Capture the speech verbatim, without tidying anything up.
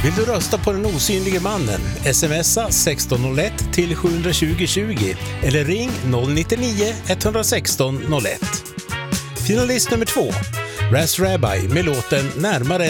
Vill du rösta på den osynlige mannen? Smsa sexton noll ett till sju två zero tjugo eller ring noll nio nio ett ett sex noll ett. Finalist nummer två, Ras Rabbi med låten Närmare